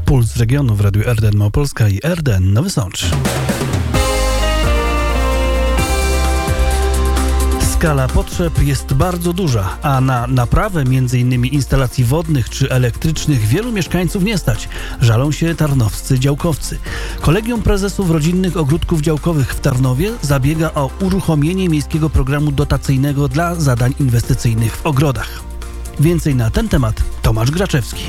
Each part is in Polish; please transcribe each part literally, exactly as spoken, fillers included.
Puls regionu w Radiu R D N Małopolska i R D N Nowy Sącz. Skala potrzeb jest bardzo duża, a na naprawę m.in. instalacji wodnych czy elektrycznych wielu mieszkańców nie stać. Żalą się tarnowscy działkowcy. Kolegium Prezesów Rodzinnych Ogródków Działkowych w Tarnowie zabiega o uruchomienie miejskiego programu dotacyjnego dla zadań inwestycyjnych w ogrodach. Więcej na ten temat Tomasz Graczewski.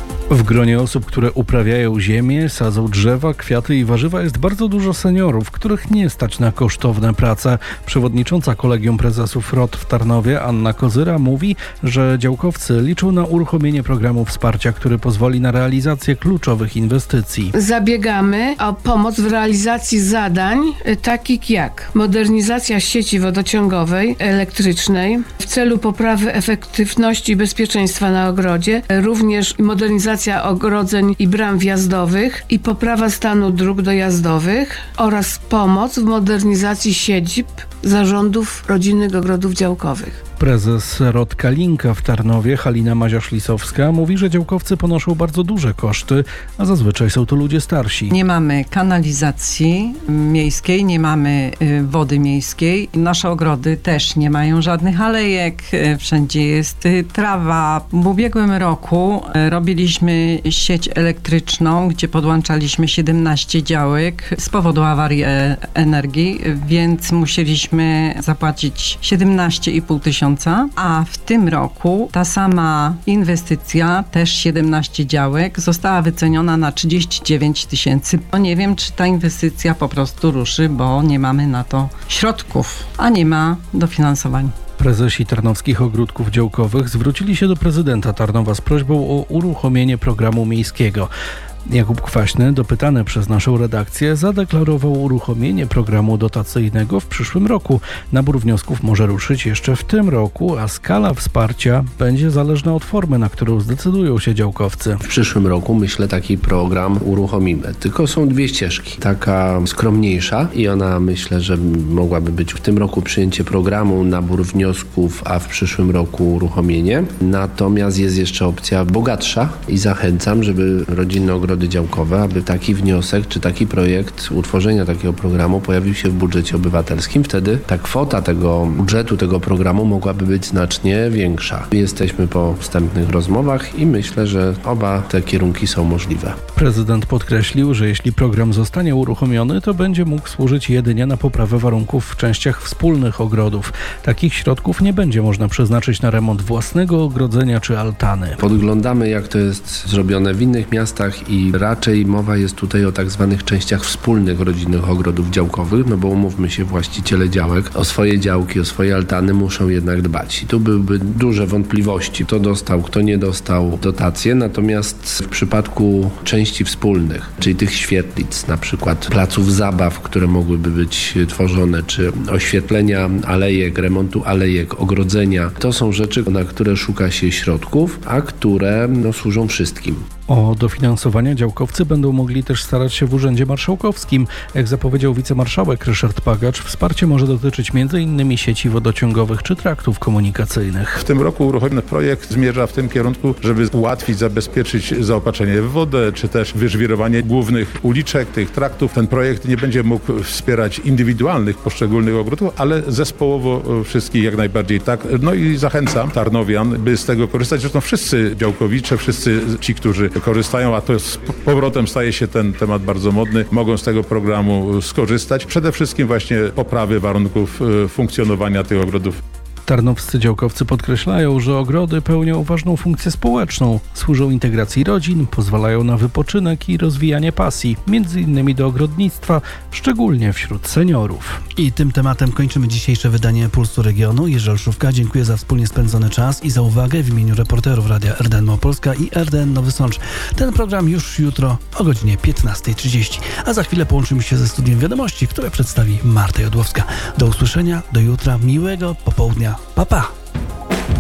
W gronie osób, które uprawiają ziemię, sadzą drzewa, kwiaty i warzywa jest bardzo dużo seniorów, których nie stać na kosztowne prace. Przewodnicząca Kolegium Prezesów R O D w Tarnowie, Anna Kozyra, mówi, że działkowcy liczą na uruchomienie programu wsparcia, który pozwoli na realizację kluczowych inwestycji. Zabiegamy o pomoc w realizacji zadań takich jak modernizacja sieci wodociągowej, elektrycznej w celu poprawy efektywności i bezpieczeństwa na ogrodzie, również modernizacja ogrodzeń i bram wjazdowych i poprawa stanu dróg dojazdowych oraz pomoc w modernizacji siedzib zarządów rodzinnych ogrodów działkowych. Prezes R O D Kalinka w Tarnowie, Halina Mazia-Szlisowska, mówi, że działkowcy ponoszą bardzo duże koszty, a zazwyczaj są to ludzie starsi. Nie mamy kanalizacji miejskiej, nie mamy y, wody miejskiej. Nasze ogrody też nie mają żadnych alejek, y, wszędzie jest y, trawa. W ubiegłym roku y, robiliśmy sieć elektryczną, gdzie podłączaliśmy siedemnaście działek z powodu awarii e- energii, więc musieliśmy zapłacić siedemnaście i pół tysiąca. A w tym roku ta sama inwestycja, też siedemnaście działek, została wyceniona na trzydzieści dziewięć tysięcy. No nie wiem, czy ta inwestycja po prostu ruszy, bo nie mamy na to środków, a nie ma dofinansowań. Prezesi Tarnowskich Ogródków Działkowych zwrócili się do prezydenta Tarnowa z prośbą o uruchomienie programu miejskiego. Jakub Kwaśny, dopytany przez naszą redakcję, zadeklarował uruchomienie programu dotacyjnego w przyszłym roku. Nabór wniosków może ruszyć jeszcze w tym roku, a skala wsparcia będzie zależna od formy, na którą zdecydują się działkowcy. W przyszłym roku, myślę, taki program uruchomimy. Tylko są dwie ścieżki. Taka skromniejsza i ona, myślę, że mogłaby być w tym roku przyjęcie programu, nabór wniosków, a w przyszłym roku uruchomienie. Natomiast jest jeszcze opcja bogatsza i zachęcam, żeby rodzinne ogrody działkowe, aby taki wniosek czy taki projekt utworzenia takiego programu pojawił się w budżecie obywatelskim. Wtedy ta kwota tego budżetu, tego programu mogłaby być znacznie większa. Jesteśmy po wstępnych rozmowach i myślę, że oba te kierunki są możliwe. Prezydent podkreślił, że jeśli program zostanie uruchomiony, to będzie mógł służyć jedynie na poprawę warunków w częściach wspólnych ogrodów. Takich środków nie będzie można przeznaczyć na remont własnego ogrodzenia czy altany. Podglądamy, jak to jest zrobione w innych miastach i raczej mowa jest tutaj o tak zwanych częściach wspólnych rodzinnych ogrodów działkowych, no bo umówmy się, właściciele działek o swoje działki, o swoje altany muszą jednak dbać. I tu byłyby duże wątpliwości, kto dostał, kto nie dostał dotacje, natomiast w przypadku części wspólnych, czyli tych świetlic, na przykład placów zabaw, które mogłyby być tworzone, czy oświetlenia alejek, remontu alejek, ogrodzenia, to są rzeczy, na które szuka się środków, a które no, służą wszystkim. O dofinansowanie działkowcy będą mogli też starać się w Urzędzie Marszałkowskim. Jak zapowiedział wicemarszałek Ryszard Pagacz, wsparcie może dotyczyć m in sieci wodociągowych czy traktów komunikacyjnych. W tym roku uruchomiony projekt zmierza w tym kierunku, żeby ułatwić, zabezpieczyć zaopatrzenie w wodę, czy też wyżwirowanie głównych uliczek, tych traktów. Ten projekt nie będzie mógł wspierać indywidualnych poszczególnych ogrodów, ale zespołowo wszystkich jak najbardziej tak. No i zachęcam tarnowian, by z tego korzystać. Zresztą wszyscy działkowicze, wszyscy ci, którzy korzystają, a to z powrotem staje się ten temat bardzo modny, mogą z tego programu skorzystać. Przede wszystkim właśnie poprawy warunków funkcjonowania tych ogrodów. Tarnowscy działkowcy podkreślają, że ogrody pełnią ważną funkcję społeczną, służą integracji rodzin, pozwalają na wypoczynek i rozwijanie pasji, między innymi do ogrodnictwa, szczególnie wśród seniorów. I tym tematem kończymy dzisiejsze wydanie Pulsu Regionu. Jerzy Olszówka, dziękuję za wspólnie spędzony czas i za uwagę w imieniu reporterów Radia R D N Małopolska i R D N Nowy Sącz. Ten program już jutro o godzinie piętnasta trzydzieści, a za chwilę połączymy się ze studiem wiadomości, które przedstawi Marta Jodłowska. Do usłyszenia, do jutra, miłego popołudnia. Pa, pa!